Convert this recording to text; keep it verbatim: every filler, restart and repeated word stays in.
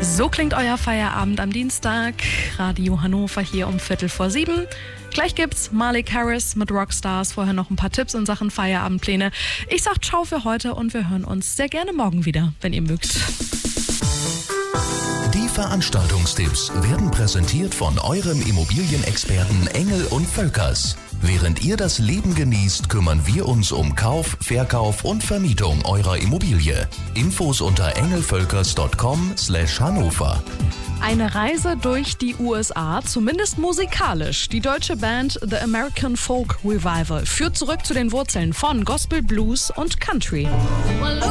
So klingt euer Feierabend am Dienstag. Radio Hannover hier um Viertel vor sieben. Gleich gibt's Malik Harris mit Rockstars. Vorher noch ein paar Tipps in Sachen Feierabendpläne. Ich sag ciao für heute und wir hören uns sehr gerne morgen wieder, wenn ihr mögt. Die Veranstaltungstipps werden präsentiert von eurem Immobilienexperten Engel und Völkers. Während ihr das Leben genießt, kümmern wir uns um Kauf, Verkauf und Vermietung eurer Immobilie. Infos unter engelvölkers punkt com slash Hannover. Eine Reise durch die U S A, zumindest musikalisch. Die deutsche Band The American Folk Revival führt zurück zu den Wurzeln von Gospel, Blues und Country.